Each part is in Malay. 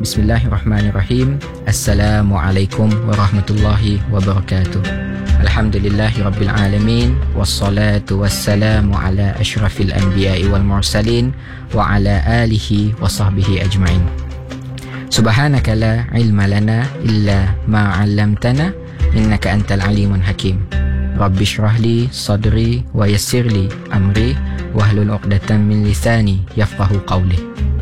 Bismillahirrahmanirrahim. Assalamualaikum warahmatullahi wabarakatuh. Alhamdulillahi rabbil alamin. Wassalatu wassalamu ala ashrafil anbiya'i wal mursalin wa ala alihi wa sahbihi ajma'in. Subhanaka la ilma lana illa ma 'allamtana innaka antal alimun hakim. Rabbi shrah li sadri wa yassir li amri wahlul 'uqdatam min lisani yafqahu qawli.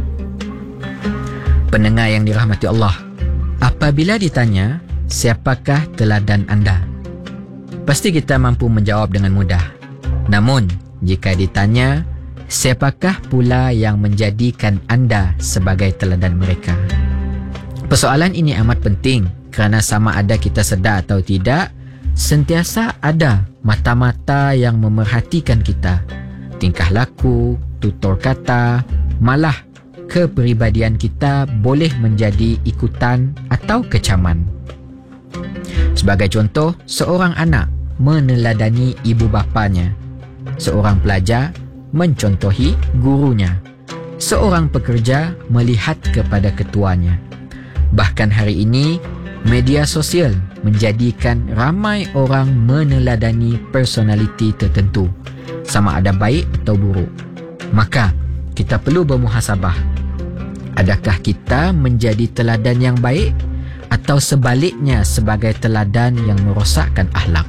Pendengar yang dirahmati Allah, apabila ditanya siapakah teladan anda, pasti kita mampu menjawab dengan mudah. Namun jika ditanya siapakah pula yang menjadikan anda sebagai teladan mereka, persoalan ini amat penting kerana sama ada kita sedar atau tidak, sentiasa ada mata-mata yang memerhatikan kita, tingkah laku, tutur kata, malah kepribadian kita boleh menjadi ikutan atau kecaman. Sebagai contoh, seorang anak meneladani ibu bapanya, seorang pelajar mencontohi gurunya, seorang pekerja melihat kepada ketuanya. Bahkan hari ini, media sosial menjadikan ramai orang meneladani personaliti tertentu, sama ada baik atau buruk. Maka, kita perlu bermuhasabah. Adakah kita menjadi teladan yang baik atau sebaliknya sebagai teladan yang merosakkan akhlak?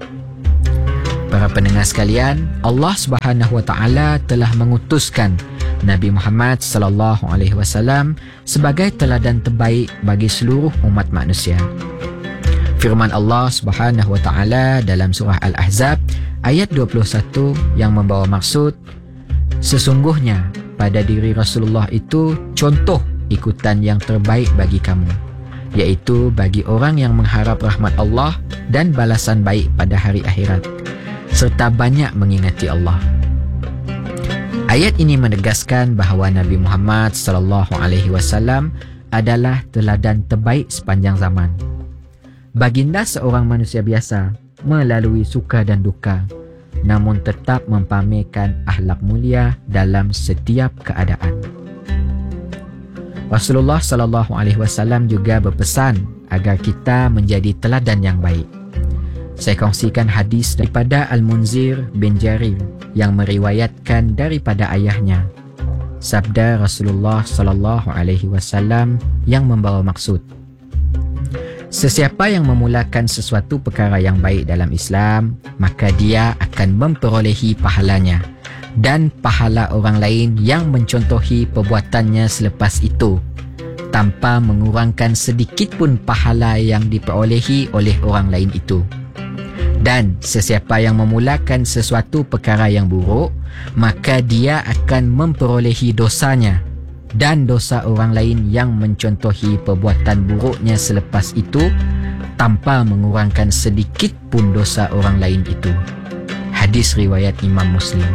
Para pendengar sekalian, Allah Subhanahu wa taala telah mengutuskan Nabi Muhammad sallallahu alaihi wasallam sebagai teladan terbaik bagi seluruh umat manusia. Firman Allah Subhanahu wa taala dalam surah Al-Ahzab ayat 21 yang membawa maksud, sesungguhnya pada diri Rasulullah itu contoh ikutan yang terbaik bagi kamu, iaitu bagi orang yang mengharap rahmat Allah dan balasan baik pada hari akhirat, serta banyak mengingati Allah. Ayat ini menegaskan bahawa Nabi Muhammad sallallahu alaihi wasallam adalah teladan terbaik sepanjang zaman. Baginda seorang manusia biasa melalui suka dan duka, namun tetap mempamerkan akhlak mulia dalam setiap keadaan. Rasulullah sallallahu alaihi wasallam juga berpesan agar kita menjadi teladan yang baik. Saya kongsikan hadis daripada Al-Munzir bin Jarir yang meriwayatkan daripada ayahnya. Sabda Rasulullah sallallahu alaihi wasallam yang membawa maksud, sesiapa yang memulakan sesuatu perkara yang baik dalam Islam, maka dia akan memperolehi pahalanya dan pahala orang lain yang mencontohi perbuatannya selepas itu, tanpa mengurangkan sedikit pun pahala yang diperolehi oleh orang lain itu. Dan sesiapa yang memulakan sesuatu perkara yang buruk, maka dia akan memperolehi dosanya dan dosa orang lain yang mencontohi perbuatan buruknya selepas itu, tanpa mengurangkan sedikit pun dosa orang lain itu. Hadis riwayat Imam Muslim.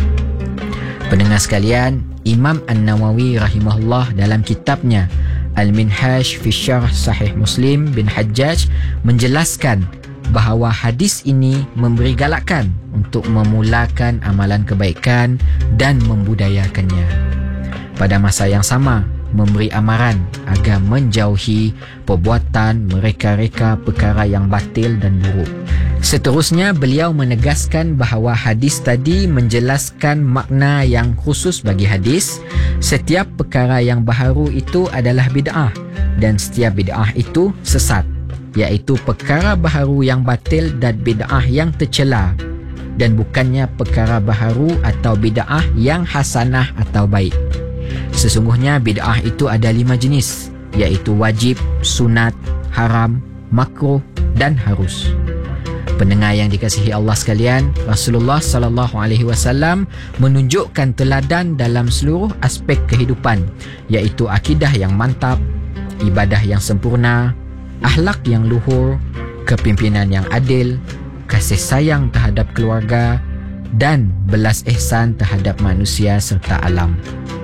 Pendengar sekalian, Imam An-Nawawi rahimahullah dalam kitabnya Al-Minhaj fi Syarh Sahih Muslim bin Hajjaj menjelaskan bahawa hadis ini memberi galakan untuk memulakan amalan kebaikan dan membudayakannya. Pada masa yang sama, memberi amaran agar menjauhi perbuatan mereka-reka perkara yang batil dan buruk. Seterusnya, beliau menegaskan bahawa hadis tadi menjelaskan makna yang khusus bagi hadis. Setiap perkara yang baharu itu adalah bid'ah dan setiap bid'ah itu sesat, iaitu perkara baharu yang batil dan bid'ah yang tercela, dan bukannya perkara baharu atau bid'ah yang hasanah atau baik. Sesungguhnya bid'ah itu ada 5 jenis, iaitu wajib, sunat, haram, makruh dan harus. Pendengar yang dikasihi Allah sekalian, Rasulullah sallallahu alaihi wasallam menunjukkan teladan dalam seluruh aspek kehidupan, iaitu akidah yang mantap, ibadah yang sempurna, akhlak yang luhur, kepimpinan yang adil, kasih sayang terhadap keluarga dan belas ihsan terhadap manusia serta alam.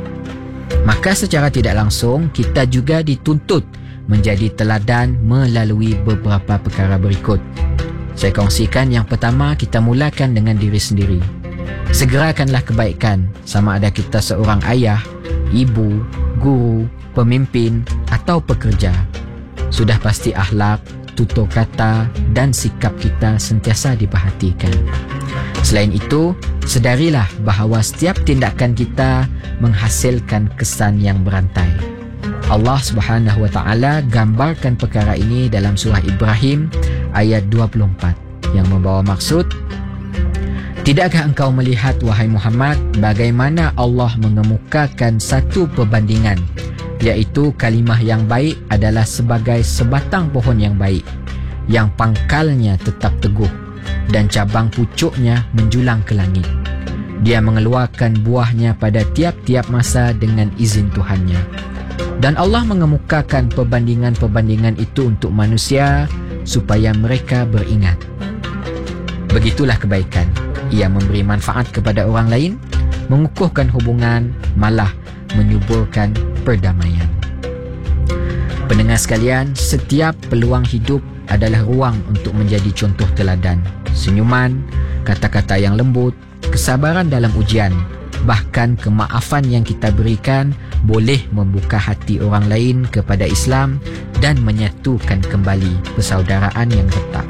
Maka secara tidak langsung kita juga dituntut menjadi teladan melalui beberapa perkara berikut. Saya kongsikan yang pertama, kita mulakan dengan diri sendiri. Segerakanlah kebaikan, sama ada kita seorang ayah, ibu, guru, pemimpin atau atau pekerja, sudah pasti akhlak, tutur kata dan sikap kita sentiasa diperhatikan. Selain itu, sedarilah bahawa setiap tindakan kita menghasilkan kesan yang berantai. Allah Subhanahu wa taala gambarkan perkara ini dalam surah Ibrahim ayat 24 yang membawa maksud, tidakkah engkau melihat wahai Muhammad bagaimana Allah mengemukakan satu perbandingan, iaitu kalimah yang baik adalah sebagai sebatang pohon yang baik yang pangkalnya tetap teguh dan cabang pucuknya menjulang ke langit. Dia mengeluarkan buahnya pada tiap-tiap masa dengan izin Tuhannya. Dan Allah mengemukakan perbandingan-perbandingan itu untuk manusia supaya mereka beringat. Begitulah kebaikan. Ia memberi manfaat kepada orang lain, mengukuhkan hubungan, malah menyuburkan perdamaian. Pendengar sekalian, setiap peluang hidup adalah ruang untuk menjadi contoh teladan. Senyuman, kata-kata yang lembut, kesabaran dalam ujian, bahkan kemaafan yang kita berikan boleh membuka hati orang lain kepada Islam dan menyatukan kembali persaudaraan yang retak.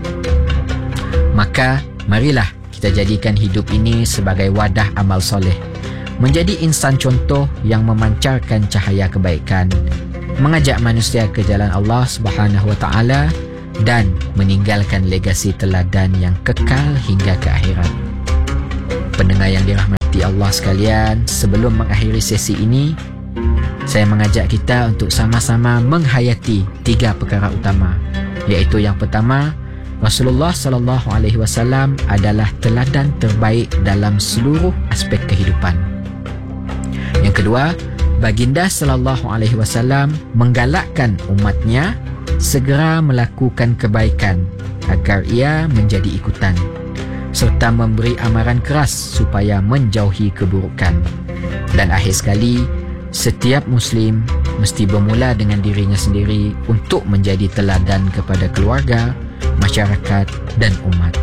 Maka, marilah kita jadikan hidup ini sebagai wadah amal soleh, menjadi insan contoh yang memancarkan cahaya kebaikan, mengajak manusia ke jalan Allah Subhanahu wa taala dan meninggalkan legasi teladan yang kekal hingga ke akhirat. Pendengar yang dirahmati Allah sekalian, sebelum mengakhiri sesi ini, saya mengajak kita untuk sama-sama menghayati 3 perkara utama, iaitu yang pertama, Rasulullah sallallahu alaihi wasallam adalah teladan terbaik dalam seluruh aspek kehidupan. Yang kedua, baginda sallallahu alaihi wasallam menggalakkan umatnya segera melakukan kebaikan agar ia menjadi ikutan, serta memberi amaran keras supaya menjauhi keburukan. Dan akhir sekali, setiap Muslim mesti bermula dengan dirinya sendiri untuk menjadi teladan kepada keluarga, masyarakat dan umat.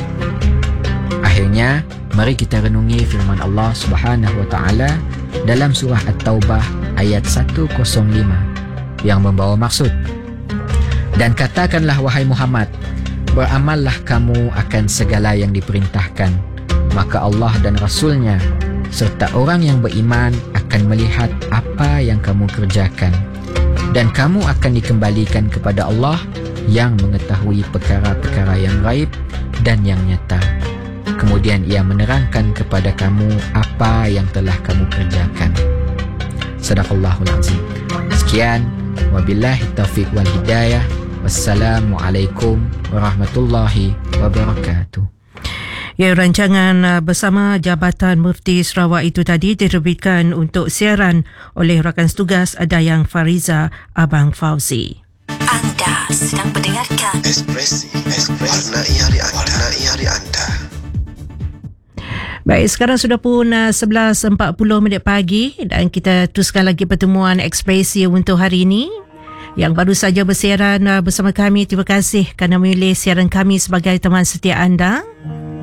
Akhirnya, mari kita renungi firman Allah Subhanahu wa taala dalam surah At-Taubah ayat 105 yang membawa maksud, dan katakanlah wahai Muhammad, beramallah kamu akan segala yang diperintahkan, maka Allah dan Rasulnya serta orang yang beriman akan melihat apa yang kamu kerjakan, dan kamu akan dikembalikan kepada Allah yang mengetahui perkara-perkara yang gaib dan yang nyata. Kemudian ia menerangkan kepada kamu apa yang telah kamu kerjakan. Sadaqallahul azim. Sekian, wabillahi taufiq wal hidayah. Wassalamualaikum warahmatullahi wabarakatuh. Ya, rancangan bersama Jabatan Mufti Sarawak itu tadi diterbitkan untuk siaran oleh rakan setugas Dayang Fariza Abang Fauzi. Anda sedang mendengarkan Ekspresi warnai hari anda. Baik, sekarang sudah pun 11.40 pagi dan kita teruskan lagi pertemuan Ekspresi untuk hari ini. Yang baru saja bersiaran bersama kami, terima kasih kerana memilih siaran kami sebagai teman setia anda.